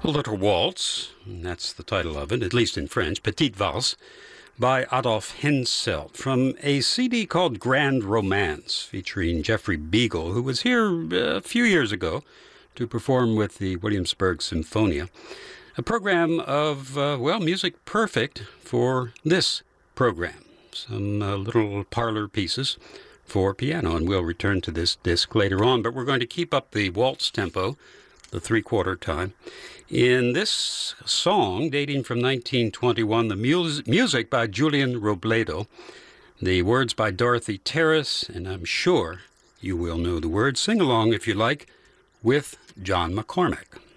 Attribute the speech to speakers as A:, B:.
A: A Little Waltz, that's the title of it, at least in French, Petite Valse, by Adolf Henselt, from a CD called Grand Romance, featuring Jeffrey Beagle, who was here a few years ago to perform with the Williamsburg Sinfonia. A program of, music perfect for this program. Some little parlor pieces for piano, and we'll return to this disc later on, but we're going to keep up the waltz tempo, the three-quarter time. In this song, dating from 1921, the music by Julian Robledo, the words by Dorothy Terrace, and I'm sure you will know the words. Sing along, if you like, with John McCormack.